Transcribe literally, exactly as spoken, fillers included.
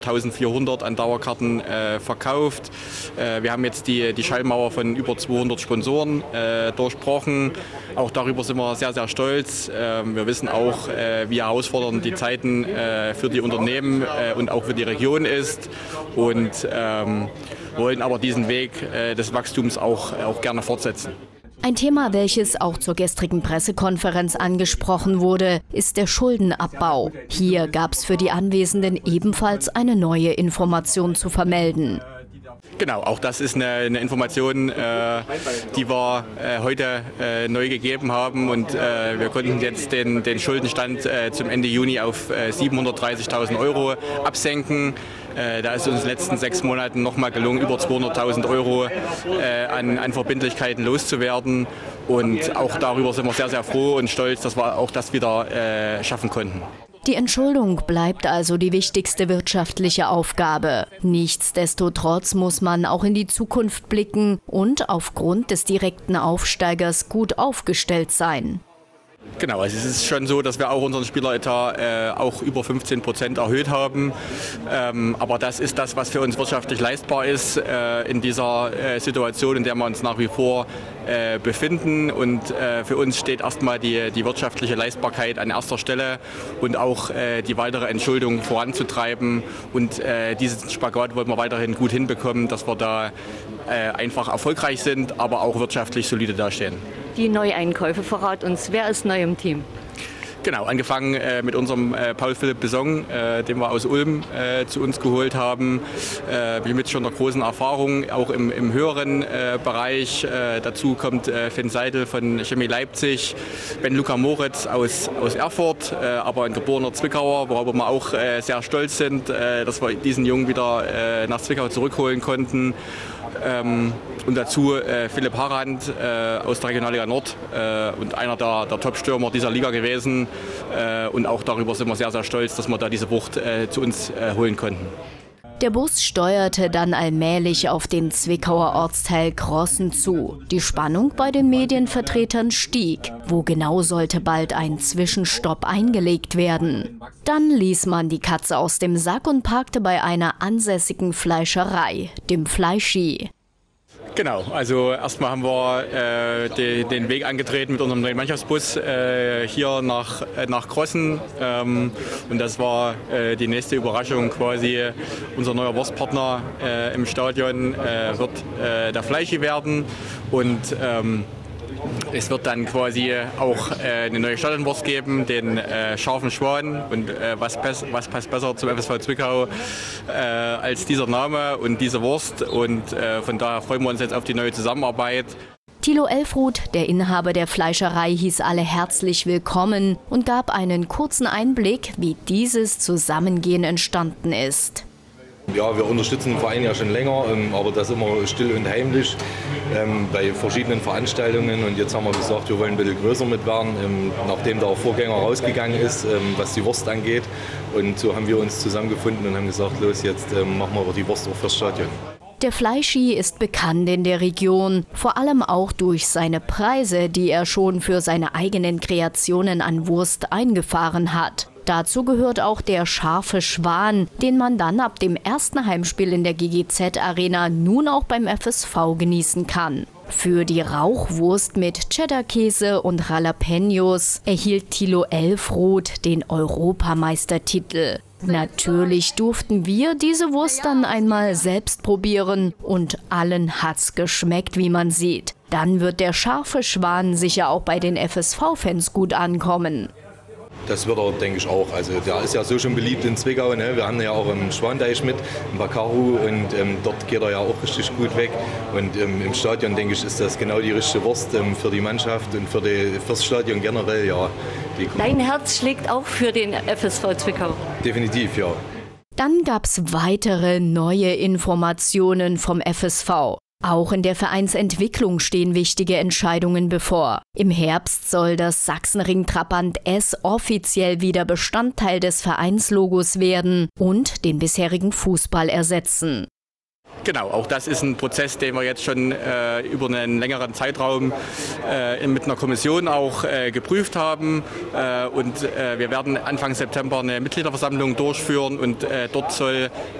eintausendvierhundert an Dauerkarten äh, verkauft. Äh, wir haben jetzt die, die Schallmauer von über zweihundert Sponsoren äh, durchbrochen. Auch darüber sind wir sehr, sehr stolz. Äh, wir wissen auch, äh, wie herausfordernd die Zeiten äh, für die Unternehmen äh, und auch für die Region ist. Und ähm, wollen aber diesen Weg äh, des Wachstums auch, auch gerne fortsetzen. Ein Thema, welches auch zur gestrigen Pressekonferenz angesprochen wurde, ist der Schuldenabbau. Hier gab es für die Anwesenden ebenfalls eine neue Information zu vermelden. Genau, auch das ist eine, eine Information, äh, die wir äh, heute äh, neu gegeben haben, und äh, wir konnten jetzt den, den Schuldenstand äh, zum Ende Juni auf äh, siebenhundertdreißigtausend Euro absenken. Äh, da ist uns in den letzten sechs Monaten noch mal gelungen, über zweihunderttausend Euro äh, an, an Verbindlichkeiten loszuwerden, und auch darüber sind wir sehr, sehr froh und stolz, dass wir auch das wieder äh, schaffen konnten. Die Entschuldung bleibt also die wichtigste wirtschaftliche Aufgabe. Nichtsdestotrotz muss man auch in die Zukunft blicken und aufgrund des direkten Aufsteigers gut aufgestellt sein. Genau, also es ist schon so, dass wir auch unseren Spieleretat äh, auch über fünfzehn Prozent erhöht haben. Ähm, aber das ist das, was für uns wirtschaftlich leistbar ist äh, in dieser äh, Situation, in der wir uns nach wie vor äh, befinden. Und äh, für uns steht erstmal die, die wirtschaftliche Leistbarkeit an erster Stelle und auch äh, die weitere Entschuldung voranzutreiben. Und äh, diesen Spagat wollen wir weiterhin gut hinbekommen, dass wir da äh, einfach erfolgreich sind, aber auch wirtschaftlich solide dastehen. Die Neueinkäufe, verrat uns, wer ist neu im Team? Genau, angefangen äh, mit unserem äh, Paul-Philipp Besong, äh, den wir aus Ulm äh, zu uns geholt haben. Äh, wir mit schon einer großen Erfahrung, auch im, im höheren äh, Bereich. Äh, dazu kommt äh, Finn Seidel von Chemie Leipzig, Ben Luca Moritz aus, aus Erfurt, äh, aber ein geborener Zwickauer, worüber wir auch äh, sehr stolz sind, äh, dass wir diesen Jungen wieder äh, nach Zwickau zurückholen konnten. Ähm, und dazu äh, Philipp Harand äh, aus der Regionalliga Nord äh, und einer der, der Top-Stürmer dieser Liga gewesen. Äh, und auch darüber sind wir sehr, sehr stolz, dass wir da diese Wucht äh, zu uns äh, holen konnten. Der Bus steuerte dann allmählich auf den Zwickauer Ortsteil Crossen zu. Die Spannung bei den Medienvertretern stieg. Wo genau sollte bald ein Zwischenstopp eingelegt werden? Dann ließ man die Katze aus dem Sack und parkte bei einer ansässigen Fleischerei, dem Fleischi. Genau, also erstmal haben wir äh, de, den Weg angetreten mit unserem neuen Mannschaftsbus äh, hier nach, äh, nach Crossen. Ähm, und das war äh, die nächste Überraschung quasi. Unser neuer Wurstpartner äh, im Stadion äh, wird äh, der Fleischi werden. Und ähm, es wird dann quasi auch äh, eine neue Stadionwurst geben, den äh, scharfen Schwan. Und äh, was, was passt besser zum F S V Zwickau äh, als dieser Name und diese Wurst. Und äh, von daher freuen wir uns jetzt auf die neue Zusammenarbeit. Thilo Elfruth, der Inhaber der Fleischerei, hieß alle herzlich willkommen und gab einen kurzen Einblick, wie dieses Zusammengehen entstanden ist. Ja, wir unterstützen den Verein ja schon länger, aber das immer still und heimlich ähm, bei verschiedenen Veranstaltungen. Und jetzt haben wir gesagt, wir wollen ein bisschen größer mit werden, ähm, nachdem der Vorgänger rausgegangen ist, ähm, was die Wurst angeht. Und so haben wir uns zusammengefunden und haben gesagt, los, jetzt ähm, machen wir die Wurst auch fürs Stadion. Der Fleischi ist bekannt in der Region, vor allem auch durch seine Preise, die er schon für seine eigenen Kreationen an Wurst eingefahren hat. Dazu gehört auch der scharfe Schwan, den man dann ab dem ersten Heimspiel in der G G Z-Arena nun auch beim F S V genießen kann. Für die Rauchwurst mit Cheddar-Käse und Jalapenos erhielt Thilo Elfruth den Europameistertitel. Natürlich durften wir diese Wurst dann einmal selbst probieren und allen hat's geschmeckt, wie man sieht. Dann wird der scharfe Schwan sicher auch bei den F S V-Fans gut ankommen. Das wird er, denke ich, auch. Also der ist ja so schon beliebt in Zwickau. Ne? Wir haben ja auch einen Schwanteich mit, einen Bakaru, und ähm, dort geht er ja auch richtig gut weg. Und ähm, im Stadion, denke ich, ist das genau die richtige Wurst ähm, für die Mannschaft und für die, fürs Stadion generell. Ja. Die Dein Herz schlägt auch für den F S V Zwickau? Definitiv, ja. Dann gab es weitere neue Informationen vom F S V. Auch in der Vereinsentwicklung stehen wichtige Entscheidungen bevor. Im Herbst soll das Sachsenring Trabant S offiziell wieder Bestandteil des Vereinslogos werden und den bisherigen Fußball ersetzen. Genau, auch das ist ein Prozess, den wir jetzt schon äh, über einen längeren Zeitraum äh, mit einer Kommission auch äh, geprüft haben. Äh, und äh, wir werden Anfang September eine Mitgliederversammlung durchführen und äh, dort soll